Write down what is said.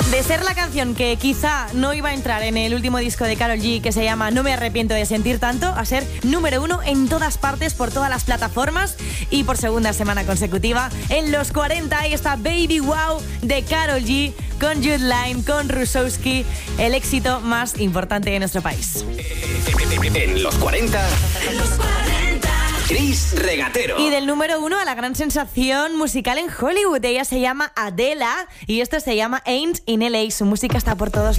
De ser la canción que quizá no iba a entrar en el último disco de Karol G, que se llama No me arrepiento de sentir tanto, a ser número 1 en todas partes, por todas las plataformas y por segunda semana consecutiva en los 40. Ahí está Baby Wow de Karol G con Jude Line, con Rusowski, el éxito más importante de nuestro país. En los 40. Chris Regatero. Y del número 1 a la gran sensación musical en Hollywood. Ella se llama Adela y esto se llama Ain't in LA. Su música está por todos lados.